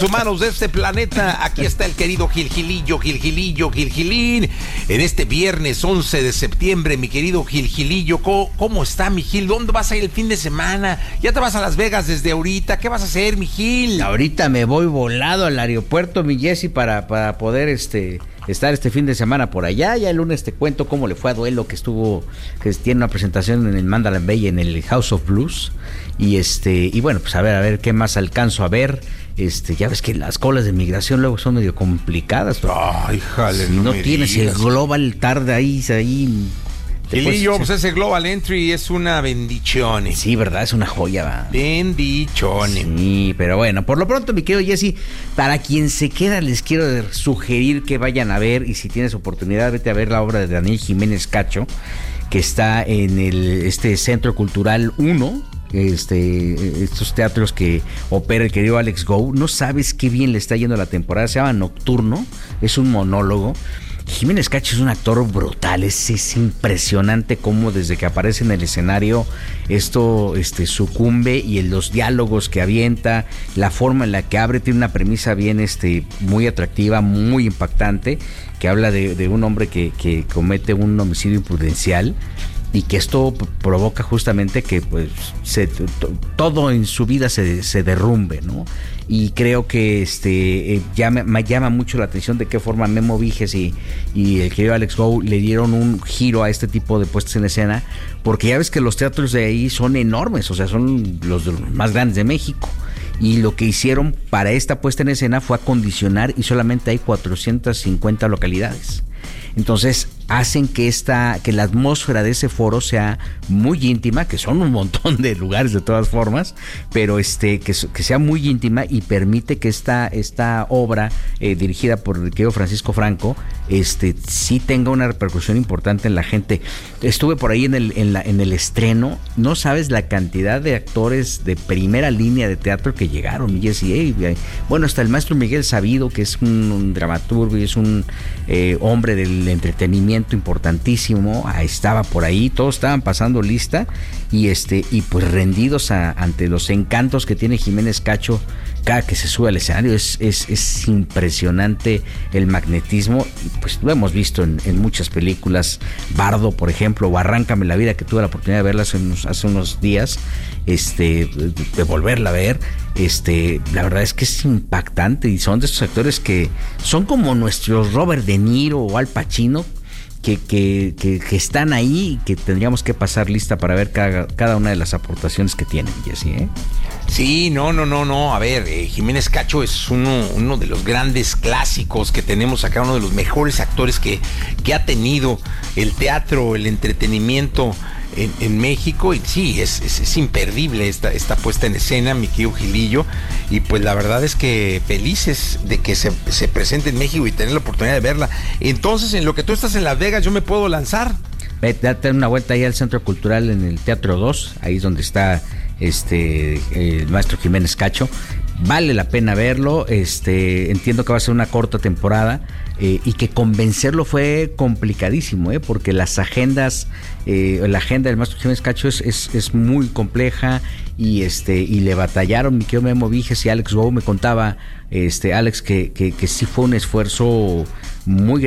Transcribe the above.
humanos de este planeta. Aquí está el querido Gilgilillo. En este viernes 11 de septiembre, mi querido Gilgilillo, ¿cómo está, mi Gil? ¿Dónde vas a ir el fin de semana? ¿Ya te vas a Las Vegas desde ahorita? ¿Qué vas a hacer, mi Gil? Ahorita me voy volado al aeropuerto, mi Jessy, para poder estar este fin de semana por allá. Ya el lunes te cuento cómo le fue a Duelo, que tiene una presentación en el Mandalay Bay, en el House of Blues. Y bueno, pues a ver qué más alcanzo a ver. Ya ves que las colas de migración luego son medio complicadas. Ay, jale, si no tienes el Global tarde ahí. Gilillo, pues ese Global Entry es una bendición. Sí, ¿verdad? Es una joya, va. Bendición. Sí, pero bueno, por lo pronto, mi querido Jessy, para quien se queda, les quiero sugerir que vayan a ver, y si tienes oportunidad, vete a ver la obra de Daniel Jiménez Cacho, que está en este Centro Cultural 1. Estos teatros que opera el querido Alex Go. No sabes qué bien le está yendo la temporada. Se llama Nocturno, es un monólogo. Jiménez Cacho es un actor brutal, es impresionante cómo desde que aparece en el escenario esto sucumbe, y en los diálogos que avienta, la forma en la que abre, tiene una premisa bien muy atractiva, muy impactante, que habla de un hombre que comete un homicidio imprudencial, y que esto provoca justamente que pues todo en su vida se derrumbe, ¿no? Y creo que me llama mucho la atención de qué forma Memo Viges y el querido Alex Go le dieron un giro a este tipo de puestas en escena, porque ya ves que los teatros de ahí son enormes, o sea, son los más grandes de México. Y lo que hicieron para esta puesta en escena fue acondicionar, y solamente hay 450 localidades. Entonces hacen que la atmósfera de ese foro sea muy íntima, que son un montón de lugares de todas formas, pero que sea muy íntima, y permite que esta obra dirigida por el querido Francisco Franco sí tenga una repercusión importante en la gente. Estuve por ahí en el estreno, no sabes la cantidad de actores de primera línea de teatro que llegaron, bueno, hasta el maestro Miguel Sabido, que es un dramaturgo y es un hombre del entretenimiento importantísimo, estaba por ahí, todos estaban pasando lista, y pues rendidos ante los encantos que tiene Jiménez Cacho cada que se sube al escenario. Es impresionante el magnetismo, y pues lo hemos visto en muchas películas, Bardo, por ejemplo, o Arráncame la vida, que tuve la oportunidad de verla hace unos días, de volverla a ver. La verdad es que es impactante, y son de esos actores que son como nuestros Robert De Niro o Al Pacino, que están ahí, y que tendríamos que pasar lista para ver cada una de las aportaciones que tienen, Jessy, ¿eh? Sí, no. A ver, Jiménez Cacho es uno de los grandes clásicos que tenemos acá, uno de los mejores actores que ha tenido el teatro, el entretenimiento en México, y sí, es imperdible esta puesta en escena, mi querido Gilillo, y pues la verdad es que felices de que se presente en México y tener la oportunidad de verla. Entonces, en lo que tú estás en Las Vegas, ¿yo me puedo lanzar? Date una vuelta ahí al Centro Cultural, en el Teatro 2, ahí es donde está el maestro Jiménez Cacho. Vale la pena verlo. Entiendo que va a ser una corta temporada, y que convencerlo fue complicadísimo, porque las agendas, la agenda del maestro Jiménez Cacho es muy compleja, y le batallaron. Mi querido Memo Viges y Alex Go me contaba Alex que sí fue un esfuerzo muy